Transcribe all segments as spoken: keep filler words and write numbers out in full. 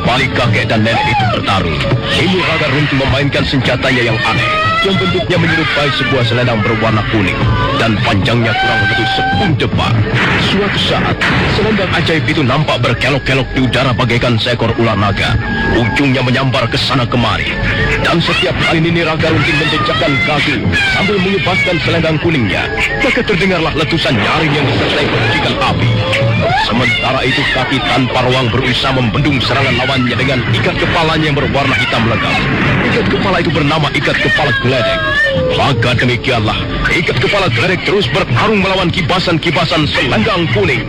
balik kakek dan nenek itu bertarung. Ini Raga Runti memainkan senjatanya yang aneh, yang bentuknya menyerupai sebuah selendang berwarna kuning dan panjangnya kurang lebih sepuluh depa. Suatu saat, selendang ajaib itu nampak berkelok-kelok di udara bagaikan seekor ular naga. Ujungnya menyambar ke sana kemari. Dan setiap kali Nini Raga Runti menjejakkan kaki sambil mengibaskan selendang kuningnya, maka terdengarlah letusan nyaring yang disertai percikan api. Sementara itu kaki tanpa ruang berusaha membendung serangan lawannya dengan ikat kepalanya yang berwarna hitam legam. Ikat kepala itu bernama ikat kepala geledek. Maka demikianlah, ikat kepala geledek terus bertarung melawan kibasan-kibasan selendang kuning.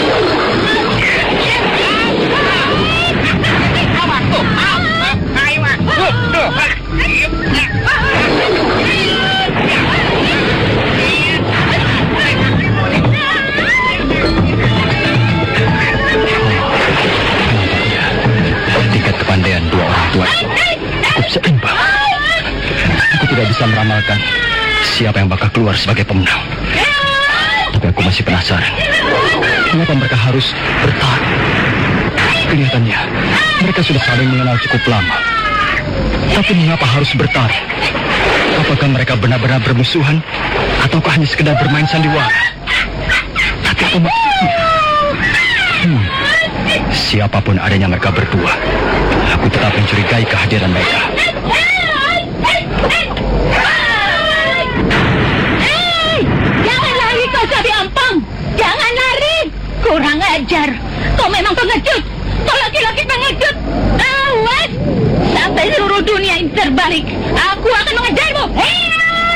Tingkat kepandaian dua orang tua cukup seimbang. Aku tidak bisa meramalkan siapa yang bakal keluar sebagai pemenang. Tapi aku masih penasaran, mengapa mereka harus bertarung? Kelihatannya mereka sudah saling mengenal cukup lama. Tapi mengapa harus bertarung? Apakah mereka benar-benar bermusuhan, ataukah hanya sekedar bermain sandiwara? Tapi apa maksudnya? Hmm. Siapapun adanya mereka berdua, aku tetap mencurigai kehadiran mereka. Hei! Jangan lari kau sapi ampang! Jangan lari! Kurang ajar! Kau memang pengecut! Kau laki-laki pengecut! Awas! Sampai seluruh dunia ini terbalik, aku akan mengejar